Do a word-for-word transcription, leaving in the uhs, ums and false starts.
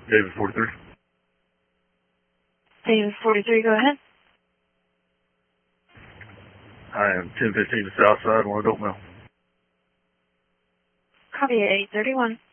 David forty-three. David forty-three, go ahead. I am ten fifteen to Southside, one Adult Mill. Copy eight thirty-one.